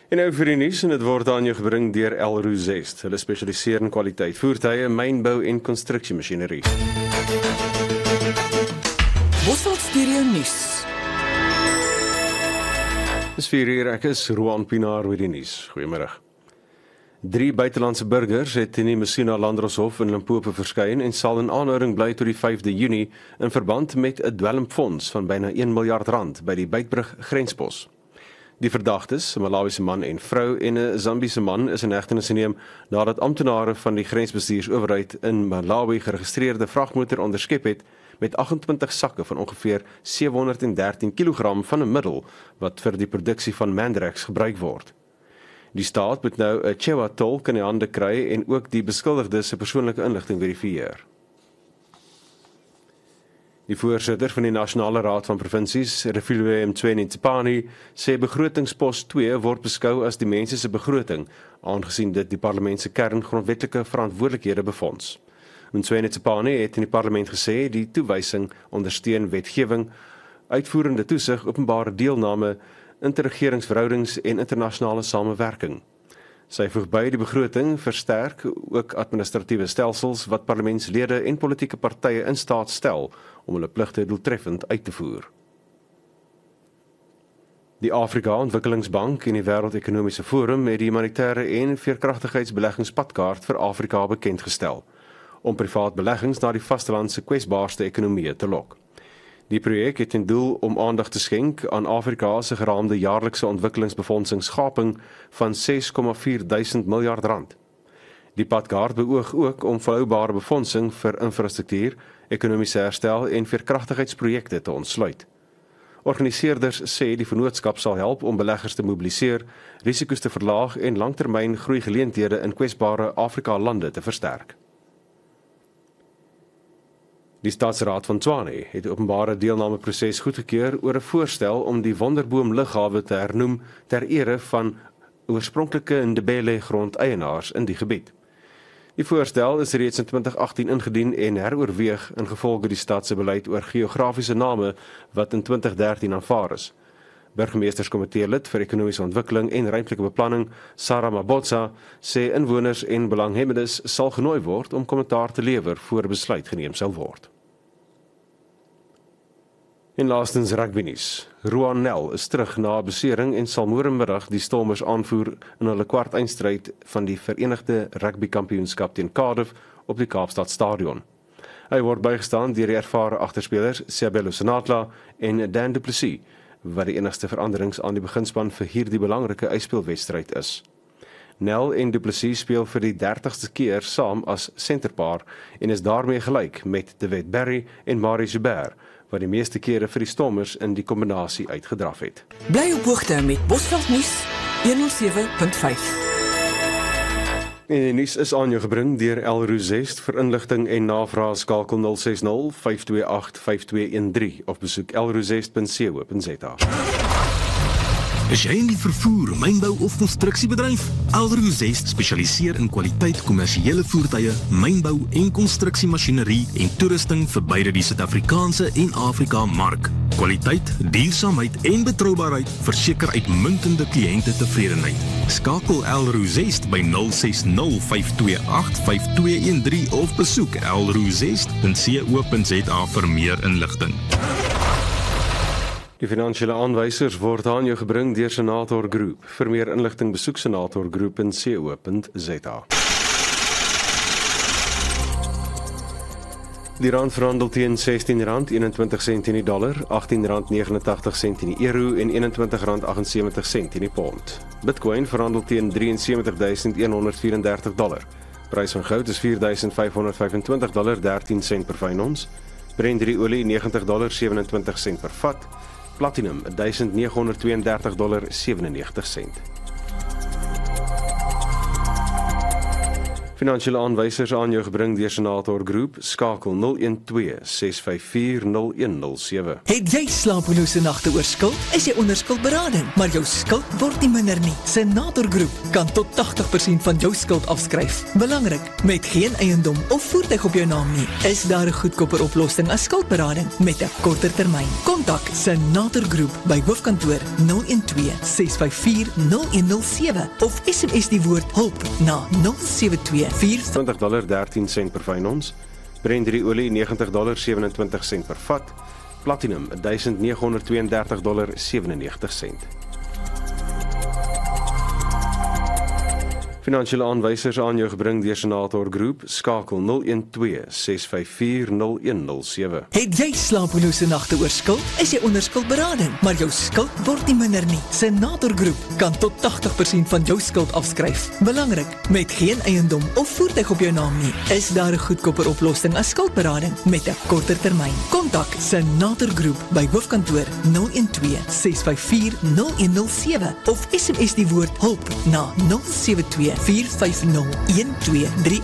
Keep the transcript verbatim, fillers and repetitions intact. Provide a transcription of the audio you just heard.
En nou vir die nuus, en dit word aan jou gebring deur Elroo Zest. Hulle spesialiseer in kwaliteit voertuie, mynbou en konstruksiemasjinerie. Bosveld Studio Nuus. Dis vier uur, ek is Roan Pinaar met die nuus. Goeiemôre. Drie buitelandse burgers het in die Messina Landdroshof in Limpopo verskyn en sal in aanhouding bly tot die vyfde Junie in verband met 'n dwelmfonds van byna een miljard rand by die Beitbrug grenspos. Die verdagtes, 'n Malawiese man en vrou en 'n Zambiese man, is in hegtenis geneem nadat amptenare van die grensbestuursowerheid in Malawi geregistreerde vragmotor onderskep het met agt-en-twintig sakke van ongeveer sewehonderddertien kilogram van 'n middel wat vir die produksie van Mandrex gebruik word. Die staat moet nou 'n Chewa-tolk in die hande kry en ook die beskuldigdes se persoonlike inligting verifieer. Die voorsitter van die Nasionale Raad van Provinsies, Refilwe Mthweni-Tsipane, sê begrotingspos twee word beskou as die mense se begroting, aangesien dit die parlement se kern grondwetlike verantwoordelikhede befonds. Mthweni-Tsipane het in die parlement gesê die toewysing ondersteun wetgewing, uitvoerende toesig, openbare deelname, interregeringsverhoudings en internasionale samewerking. Sy voeg by die begroting versterk ook administratiewe stelsels wat parlementslede en politieke partye in staat stel om hulle pligte doeltreffend uit te voer. Die Afrika Ontwikkelingsbank en die Wêreldekonomiese Forum het die humanitêre en veerkragtigheidsbeleggingspadkaart vir Afrika bekendgestel, om privaat beleggings na die vastelandse kwesbaarste ekonomieë te lok. Die projek het ten doel om aandag te skenk aan Afrika se geraamde jaarlikse ontwikkelingsbefondsingsgaping van ses komma vier duisend miljard rand. Die padkaart beoog ook om volhoubare befondsing vir infrastruktuur, ekonomiese herstel en veerkragtigheidsprojekte te ontsluit. Organiseerders sê die vennootskap sal help om beleggers te mobiliseer, risiko's te verlaag en langtermyn groeigeleenthede in kwesbare Afrika-lande te versterk. Die Staatsraad van Tshwane het die openbare deelnameproses goedgekeur oor 'n voorstel om die Wonderboom lughawe te hernoem ter ere van oorspronklike Ndebele grondeienaars in die gebied. Die voorstel is reeds in twintig agttien ingedien en heroorweeg ingevolge die stad se beleid oor geografiese name wat in twintig dertien aanvaar is. Burgemeesterskomitee lid vir ekonomiese ontwikkeling en ruimtelike beplanning, Sarah Mabotsa, sê inwoners en belanghebbendes sal genooi word om kommentaar te lewer voor besluit geneem sal word. En laastens rugbynuus. Roan Nel is terug na 'n besering en sal môremiddag die Stormers aanvoer in hulle kwart eindstryd van die Verenigde Rugby Kampioenskap teen Cardiff op die Kaapstad Stadion. Hy word bygestaan deur die ervare agterspelers Seabelo Senatla en Dan du Plessis, wat die enigste veranderings aan die beginspan vir hierdie belangrike uitspelwedstryd is. Nel en du Plessis speel vir die dertigste keer saam as senterpaar en is daarmee gelyk met David Berry en Marie Joubert, wat die meeste kere vir die Stormers in die kombinasie uitgedraf het. Bly op hoogte met Bosveld Nuus honderdsewe punt vyf. En die nuus is aan jou gebring deur Elroo Zest. Vir inligting en navraag skakel nul ses nul, vyf twee agt, vyf twee een drie of besoek elroozest punt co punt za. Is jy in die vervoer, mynbou of konstruksiebedryf? Elroo Zest spesialiseer in kwaliteit kommersiële voertuie, mynbou en konstruksiemasjinerie en toerusting vir beide die Suid-Afrikaanse en Afrika mark. Kwaliteit, duursaamheid en betroubaarheid verseker uitmuntende kliënte tevredenheid. Skakel Elroo Zest by nul ses nul, vyf twee agt, vyf twee een drie of besoek elroozest punt co punt za vir meer inligting. Die finansiële aanwysers word aan jou gebring deur Senator Groep. Vir meer inligting besoek senator groep punt co punt za. Die rand verhandel teen sestien rand eenentwintig sent in die dollar, agttien rand negenentagtig sent in die euro en eenentwintig rand agtensewentig sent in die pond. Bitcoin verhandel teen drie en sewentig duisend een honderd vyf en dertig dollar. Prys van goud is vier duisend vyf honderd vyf en twintig dollar dertien sent per fyn ons. Brent olie negentig dollar sewenentwintig sent per vat. Platinum duisend nege honderd twee en dertig dollar sewenennegentig sent. Finansiële aanwysers aan jou gebring deur Senator Groep, skakel nul een twee ses vyf vier nul een nul sewe. Het jy slapelose nagte oor skuld? Is jy onder skuldberading, maar jou skuld word nie minder nie. Senator Groep kan tot tachtig persent van jou skuld afskryf. Belangrik, met geen eiendom of voertuig op jou naam nie, is daar 'n goedkoper oplossing as skuldberading met 'n korter termyn. Kontak Senator Groep by hoofkantoor nul een twee ses vyf vier nul een nul sewe of S M S die woord hulp na nul sewe twee vier twintig dollar dertien sent per fyn ons, Brent olie negentig dollar sewenentwintig sent per vat, platinum duisend nege honderd twee en dertig dollar sewenennegentig sent. Finansiële aanwysers aan jou gebring deur Senator Groep, skakel nul een twee ses vyf vier nul een nul sewe. Het jy slapelose nagte oor skuld? Is jy onder skuldberading, maar jou skuld word nie minder nie. Senator Groep kan tot tachtig persent van jou skuld afskryf. Belangrik, met geen eiendom of voertuig op jou naam nie, is daar 'n goedkoper oplossing as skuldberading met 'n korter termyn. Kontak Senator Groep by hoofkantoor nul een twee ses vyf vier nul een nul sewe of S M S die woord hulp na nul sewe twee vier vyf nul een twee drie